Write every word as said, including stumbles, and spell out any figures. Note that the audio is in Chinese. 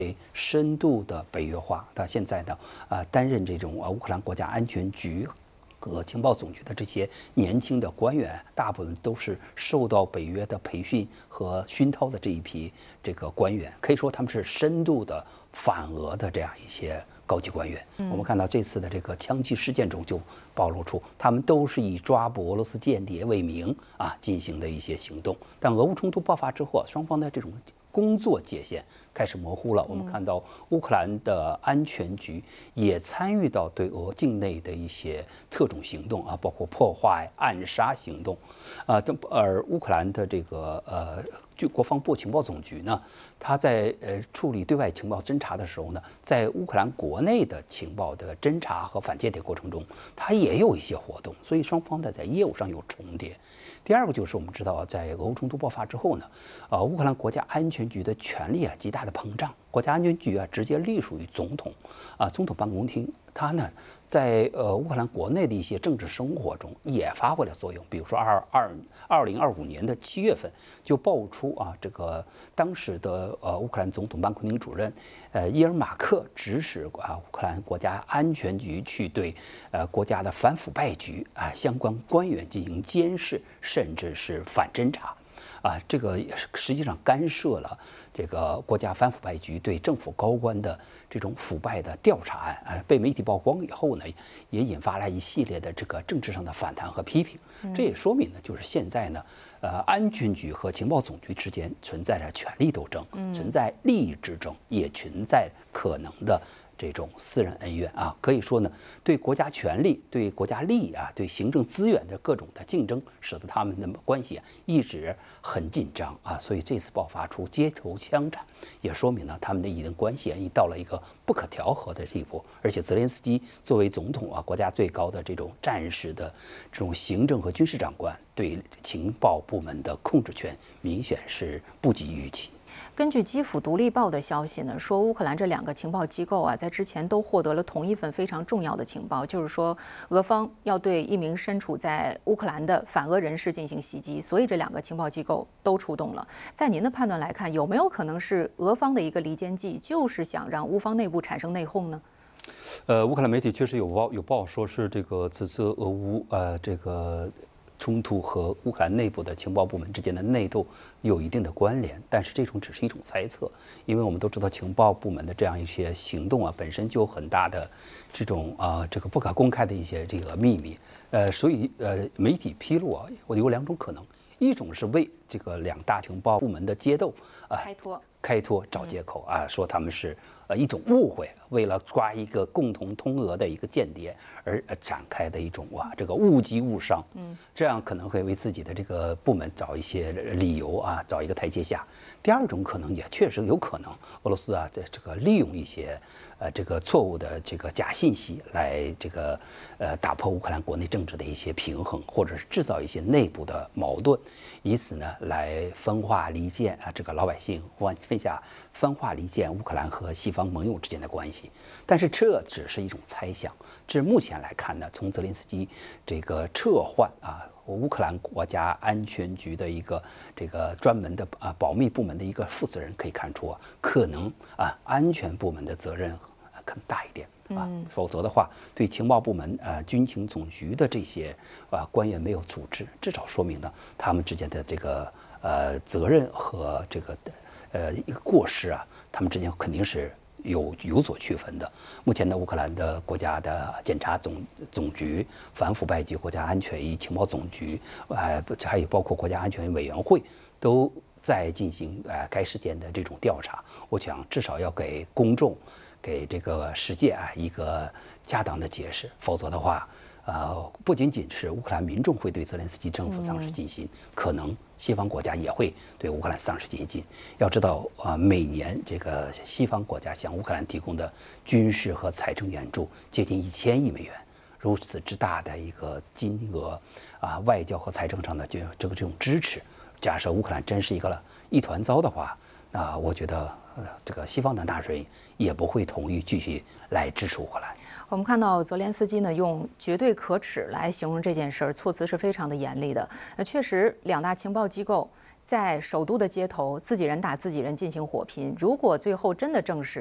深度的北约化。他现在呢，啊，担任这种呃乌克兰国家安全局和情报总局的这些年轻的官员，大部分都是受到北约的培训和熏陶的这一批这个官员，可以说他们是深度的反俄的这样一些高级官员。嗯、我们看到这次的这个枪击事件中就暴露出，他们都是以抓捕俄罗斯间谍为名啊进行的一些行动。但俄乌冲突爆发之后，双方的这种工作界限开始模糊了。我们看到乌克兰的安全局也参与到对俄境内的一些特种行动啊，包括破坏、暗杀行动，啊，而乌克兰的这个呃，据国防部情报总局呢，他在呃处理对外情报侦查的时候呢，在乌克兰国内的情报的侦查和反间谍过程中，它也有一些活动，所以双方的在业务上有重叠。第二个就是我们知道，在俄乌冲突爆发之后呢，啊，乌克兰国家安全局的权力啊极大的膨胀，国家安全局啊直接隶属于总统，啊，总统办公厅，它呢在呃乌克兰国内的一些政治生活中也发挥了作用。比如说二二二零二五年的七月份就爆出啊，这个当时的呃乌克兰总统办公厅主任呃伊尔马克指使啊乌克兰国家安全局去对呃国家的反腐败局啊相关官员进行监视，甚至是反侦查。啊，这个也是实际上干涉了这个国家反腐败局对政府高官的这种腐败的调查案啊，被媒体曝光以后呢，也引发了一系列的这个政治上的反弹和批评。这也说明呢，就是现在呢，呃，安全局和情报总局之间存在着权力斗争，存在利益之争，也存在可能的这种私人恩怨啊，可以说呢，对国家权力、对国家利益啊、对行政资源的各种的竞争，使得他们的关系啊一直很紧张啊。所以这次爆发出街头枪战，也说明呢，他们的一定关系啊已到了一个不可调和的地步。而且泽连斯基作为总统啊，国家最高的这种战士的这种行政和军事长官，对情报部门的控制权明显是不及预期。 根据基辅独立报的消息呢，说乌克兰这两个情报机构啊，在之前都获得了同一份非常重要的情报，就是说俄方要对一名身处在乌克兰的反俄人士进行袭击，所以这两个情报机构都出动了。在您的判断来看，有没有可能是俄方的一个离间计，就是想让乌方内部产生内讧呢？ 呃，乌克兰媒体确实有报有报说是这个此次俄乌呃这个冲突和乌克兰内部的情报部门之间的内斗有一定的关联，但是这种只是一种猜测，因为我们都知道情报部门的这样一些行动啊，本身就有很大的这种啊、呃、这个不可公开的一些这个秘密，呃，所以呃媒体披露啊，我有两种可能，一种是为这个两大情报部门的揭斗啊、呃、 开脱开脱找借口啊，说他们是呃一种误会，为了抓一个共同通俄的一个间谍而展开的一种哇，这个误击误伤，嗯，这样可能会为自己的这个部门找一些理由啊，找一个台阶下。第二种可能也确实有可能，俄罗斯啊，在这个利用一些呃这个错误的这个假信息来这个呃打破乌克兰国内政治的一些平衡，或者是制造一些内部的矛盾，以此呢来分化离间啊这个老百姓或分下分化离间乌克兰和西方盟友之间的关系。但是这只是一种猜想，至目前来看呢，从泽连斯基这个撤换啊乌克兰国家安全局的一个这个专门的啊保密部门的一个负责人可以看出啊，可能啊安全部门的责任更大一点啊，否则的话，对情报部门啊军情总局的这些啊官员没有组织，至少说明呢他们之间的这个呃责任和这个呃一个过失啊，他们之间肯定是有有所区分的。目前呢，乌克兰的国家的检察总总局、反腐败局、国家安全与情报总局，呃，还有包括国家安全委员会，都在进行呃该事件的这种调查。我想至少要给公众、给这个世界啊一个恰当的解释，否则的话。呃，不仅仅是乌克兰民众会对泽连斯基政府丧失信心，嗯、可能西方国家也会对乌克兰丧失信心。要知道啊、呃，每年这个西方国家向乌克兰提供的军事和财政援助接近一千亿美元，如此之大的一个金额啊，外交和财政上的这这个这种支持，假设乌克兰真是一个一团糟的话，那我觉得呃，这个西方的纳税人也不会同意继续来支持乌克兰。 我们看到泽连斯基呢用绝对可耻来形容这件事儿，措辞是非常的严厉的。呃，确实，两大情报机构在首都的街头自己人打自己人进行火拼。如果最后真的证实